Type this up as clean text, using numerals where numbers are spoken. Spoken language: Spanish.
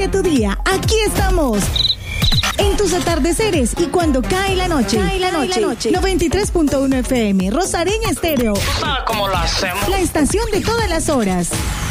inicia tu día, aquí estamos. En tus atardeceres y cuando cae la noche. 93.1 FM, Rosareña Estéreo. ¿Tú sabes cómo lo hacemos? La estación de todas las horas.